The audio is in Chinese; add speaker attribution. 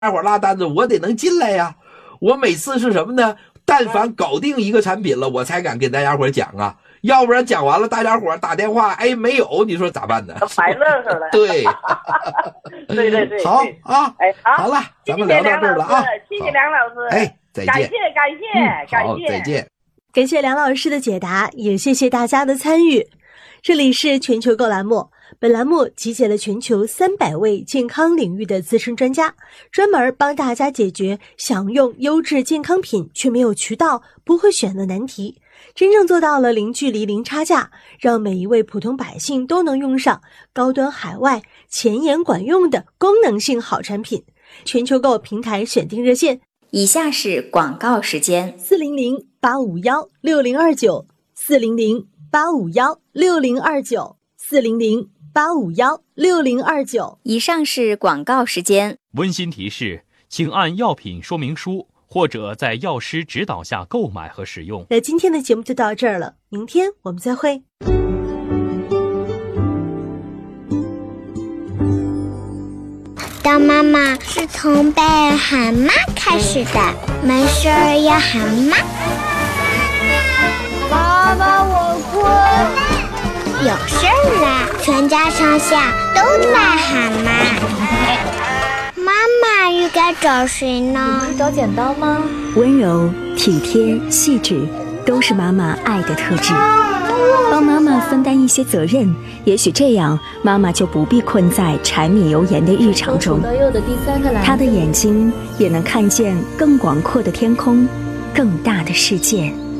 Speaker 1: 大伙拉单子，我得能进来呀。我每次是什么呢？但凡搞定一个产品了，我才敢跟大家伙讲啊，要不然讲完了，大家伙打电话，哎，没有，你说咋办呢？
Speaker 2: 白乐呵了。
Speaker 1: 对，
Speaker 2: 对。
Speaker 1: 好啊，
Speaker 2: 哎，
Speaker 1: 好了，咱们聊到这儿了啊，
Speaker 2: 谢谢梁老师，
Speaker 1: 哎，再见，
Speaker 2: 感谢，
Speaker 1: 再见。
Speaker 3: 感谢梁老师的解答，也谢谢大家的参与。这里是全球购栏目，本栏目集结了全球300位健康领域的资深专家，专门帮大家解决想用优质健康品却没有渠道、不会选的难题，真正做到了零距离、零差价，让每一位普通百姓都能用上高端海外、前沿管用的功能性好产品。全球购平台选定热线：
Speaker 4: 以下是广告时间
Speaker 3: ，400-851-6029，400-851-6029，400-851-6029。
Speaker 4: 以上是广告时间。
Speaker 5: 温馨提示，请按药品说明书或者在药师指导下购买和使用。
Speaker 3: 那今天的节目就到这儿了，明天我们再会。
Speaker 6: 当妈妈是从被喊妈开始的，没事儿要喊妈。妈妈，我困。有事儿啦，全家上下都在喊妈。妈妈又该找谁呢？
Speaker 7: 找剪刀吗？
Speaker 8: 温柔、体贴、细致，都是妈妈爱的特质。帮妈妈分担一些责任，也许这样妈妈就不必困在柴米油盐的日常中。她的眼睛也能看见更广阔的天空，更大的世界。